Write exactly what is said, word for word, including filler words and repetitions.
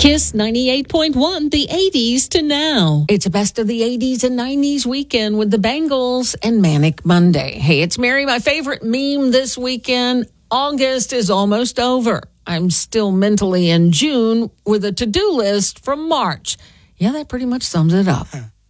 Kiss ninety-eight point one, the eighties to now. It's a best of the eighties and nineties weekend with the Bangles and Manic Monday. Hey, it's Mary. My favorite meme this weekend. August is almost over. I'm still mentally in June with a to-do list from March. Yeah, that pretty much sums it up.